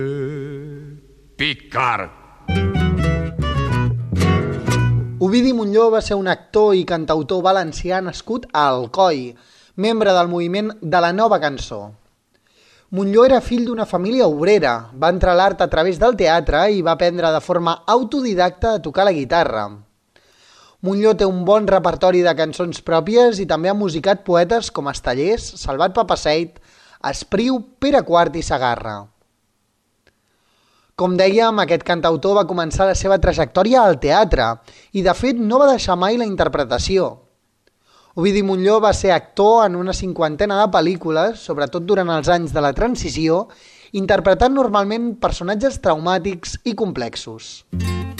Picard. Ovidi Montllor va ser un actor i cantautor valencià nascut a Alcoi, membre del moviment de la Nova Cançó. Montllor era fill d'una família obrera, va entrar a l'art a través del teatre i va aprendre de forma autodidacta a tocar la guitarra. Montllor té un bon repertori de cançons pròpies i també ha musicat poetes com Estellers, Salvat Papasseit, Espriu, Pere Quart i Segarra. Com dèiem, aquest cantautor va començar la seva trajectòria al teatre i, de fet, no va deixar mai la interpretació. Ovidi Montllor va ser actor en una 50ena de pel·lícules, sobretot durant els anys de la transició, interpretant normalment personatges traumàtics i complexos.